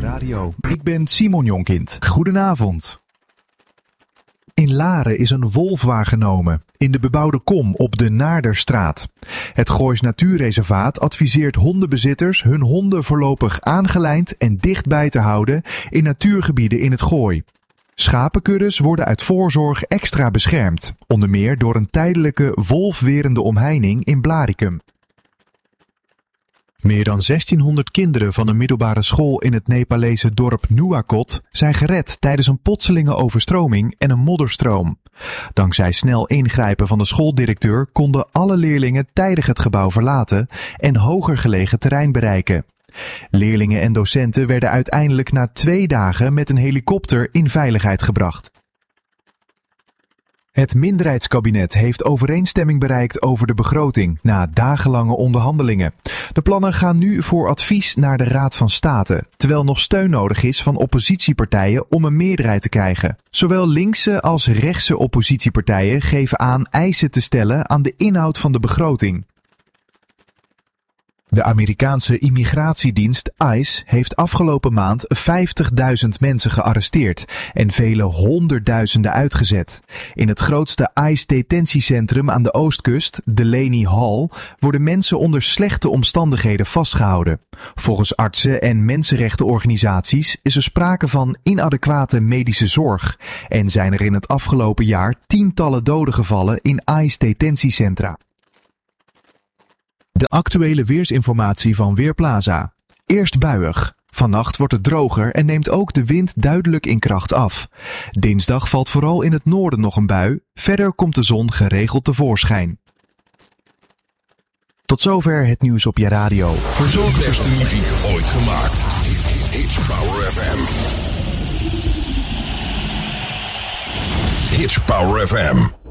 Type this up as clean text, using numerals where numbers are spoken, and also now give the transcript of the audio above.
Radio. Ik ben Simon Jonkind. Goedenavond. In Laren is een wolf waargenomen in de bebouwde kom op de Naarderstraat. Het Goois Natuurreservaat adviseert hondenbezitters hun honden voorlopig aangelijnd en dichtbij te houden in natuurgebieden in het Gooi. Schapenkuddes worden uit voorzorg extra beschermd, onder meer door een tijdelijke wolfwerende omheining in Blaricum. Meer dan 1600 kinderen van een middelbare school in het Nepalese dorp Nuwakot zijn gered tijdens een plotselinge overstroming en een modderstroom. Dankzij snel ingrijpen van de schooldirecteur konden alle leerlingen tijdig het gebouw verlaten en hoger gelegen terrein bereiken. Leerlingen en docenten werden uiteindelijk na 2 dagen met een helikopter in veiligheid gebracht. Het minderheidskabinet heeft overeenstemming bereikt over de begroting na dagenlange onderhandelingen. De plannen gaan nu voor advies naar de Raad van State, terwijl nog steun nodig is van oppositiepartijen om een meerderheid te krijgen. Zowel linkse als rechtse oppositiepartijen geven aan eisen te stellen aan de inhoud van de begroting. De Amerikaanse immigratiedienst ICE heeft afgelopen maand 50.000 mensen gearresteerd en vele honderdduizenden uitgezet. In het grootste ICE-detentiecentrum aan de oostkust, Delaney Hall, worden mensen onder slechte omstandigheden vastgehouden. Volgens artsen en mensenrechtenorganisaties is er sprake van inadequate medische zorg en zijn er in het afgelopen jaar tientallen doden gevallen in ICE-detentiecentra. De actuele weersinformatie van Weerplaza. Eerst buiig. Vannacht wordt het droger en neemt ook de wind duidelijk in kracht af. Dinsdag valt vooral in het noorden nog een bui. Verder komt de zon geregeld tevoorschijn. Tot zover het nieuws op je radio. Verzorg de beste muziek ooit gemaakt. It's Power FM. It's Power FM.